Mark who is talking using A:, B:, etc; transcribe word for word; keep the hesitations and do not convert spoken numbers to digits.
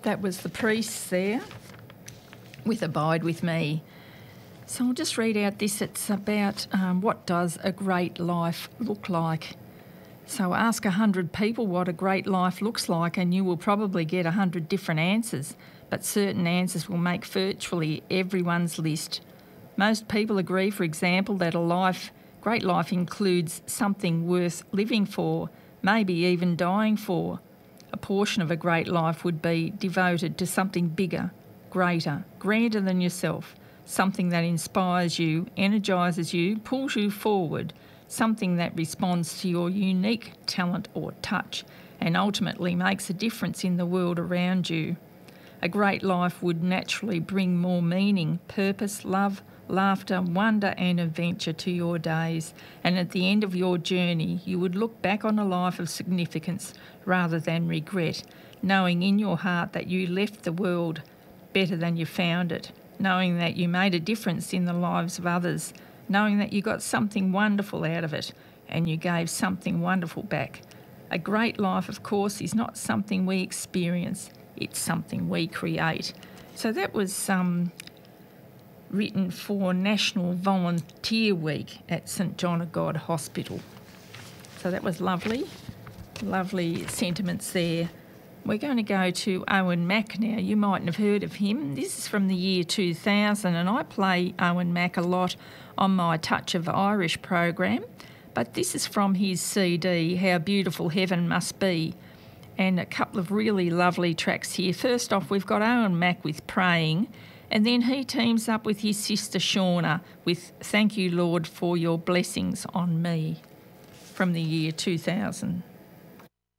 A: That was the priests there with Abide With Me. So I'll just read out this. It's about um, what does a great life look like. So ask a hundred people what a great life looks like and you will probably get a hundred different answers, but certain answers will make virtually everyone's list. Most people agree, for example, that a life, great life includes something worth living for, maybe even dying for. A portion of a great life would be devoted to something bigger, greater, grander than yourself, something that inspires you, energises you, pulls you forward, something that responds to your unique talent or touch and ultimately makes a difference in the world around you. A great life would naturally bring more meaning, purpose, love, laughter, wonder and adventure to your days, and at the end of your journey you would look back on a life of significance rather than regret, knowing in your heart that you left the world better than you found it, knowing that you made a difference in the lives of others, knowing that you got something wonderful out of it and you gave something wonderful back. A great life, of course, is not something we experience, it's something we create. So that was um, written for National Volunteer Week at St John of God Hospital. So that was lovely, lovely sentiments there. We're going to go to Owen Mack now. You mightn't have heard of him. This is from the year two thousand, and I play Owen Mack a lot on my Touch of Irish program. But this is from his C D, How Beautiful Heaven Must Be, and a couple of really lovely tracks here. First off, we've got Owen Mack with Praying, and then he teams up with his sister Shauna with Thank You, Lord, for Your Blessings on Me, from the year two thousand.